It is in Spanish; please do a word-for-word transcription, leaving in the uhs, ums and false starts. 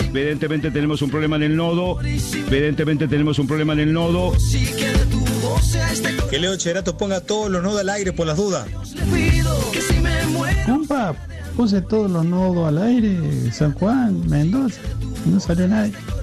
Evidentemente tenemos un problema en el nodo. Evidentemente tenemos un problema en el nodo. Que Leo Cherato ponga todos los nodos al aire por las dudas. Compa, puse todos los nodos al aire. San Juan, Mendoza. No salió nadie.